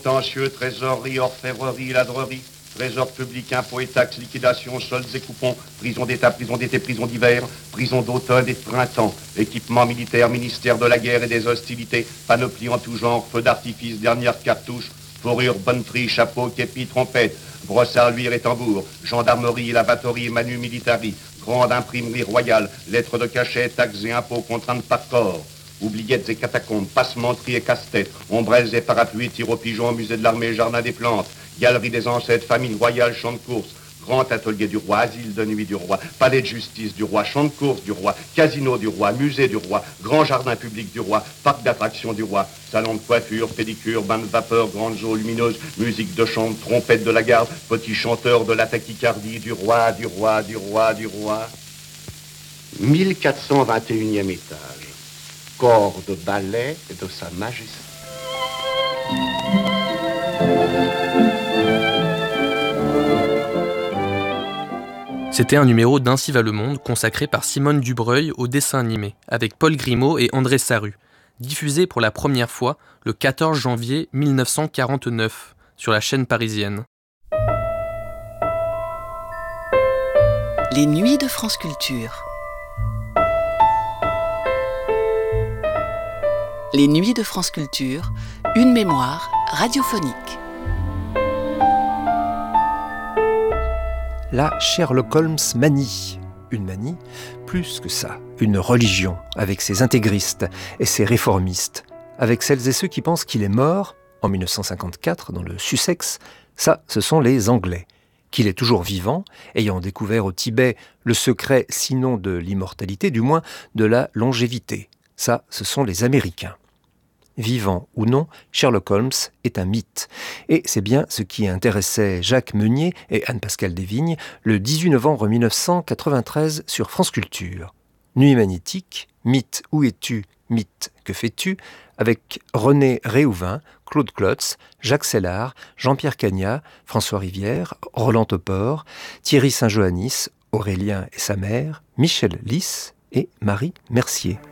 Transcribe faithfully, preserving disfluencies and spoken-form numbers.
Contentieux, trésorerie, orfèvrerie, ladrerie, trésor public, impôts et taxes, liquidation, soldes et coupons, prison d'État, prison d'été, prison d'hiver, prison d'automne et de printemps, équipement militaire, ministère de la guerre et des hostilités, panoplie en tout genre, feu d'artifice, dernière cartouche, fourrure, bonne frie, chapeau, képi, trompette, brossard, luire et tambour, gendarmerie, lavatory, manu militari, grande imprimerie royale, lettres de cachet, taxes et impôts, contraintes par corps. Oubliettes et catacombes, passementeries et casse-têtes, ombrelles et parapluies, tir aux pigeons, musée de l'armée, jardin des plantes, galerie des ancêtres, famine royale, champ de course, grand atelier du roi, asile de nuit du roi, palais de justice du roi, champ de course du roi, casino du roi, musée du roi, grand jardin public du roi, parc d'attractions du roi, salon de coiffure, pédicure, bain de vapeur, grandes eaux lumineuses, musique de chambre, trompette de la garde, petit chanteur de la tachycardie du roi, du roi, du roi, du roi. mille quatre cent vingt et unième étage. Corps de ballet de Sa Majesté. C'était un numéro d'Ainsi va le monde consacré par Simone Dubreuil au dessin animé, avec Paul Grimaud et André Sarru, diffusé pour la première fois le quatorze janvier mille neuf cent quarante-neuf sur la chaîne parisienne. Les nuits de France Culture. Les nuits de France Culture, une mémoire radiophonique. La Sherlock Holmes manie. Une manie, plus que ça, une religion, avec ses intégristes et ses réformistes, avec celles et ceux qui pensent qu'il est mort, en mille neuf cent cinquante-quatre, dans le Sussex. Ça, ce sont les Anglais. Qu'il est toujours vivant, ayant découvert au Tibet le secret, sinon de l'immortalité, du moins de la longévité. Ça, ce sont les Américains. Vivant ou non, Sherlock Holmes est un mythe. Et c'est bien ce qui intéressait Jacques Meunier et Anne-Pascale Desvignes le dix-huit novembre mille neuf cent quatre-vingt-treize sur France Culture. Nuit magnétique, mythe où es-tu, mythe que fais-tu, avec René Réhouvin, Claude Klotz, Jacques Sellard, Jean-Pierre Cagnat, François Rivière, Roland Topor, Thierry Saint-Johannis, Aurélien et sa mère, Michel Lys et Marie Mercier.